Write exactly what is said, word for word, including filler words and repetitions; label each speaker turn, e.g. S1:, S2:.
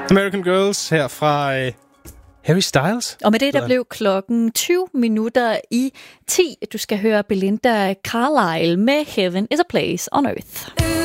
S1: American Girls her fra øh, Harry Styles.
S2: Og med det, der blev klokken tyve minutter i ti. Du skal høre Belinda Carlisle med Heaven is a Place on Earth.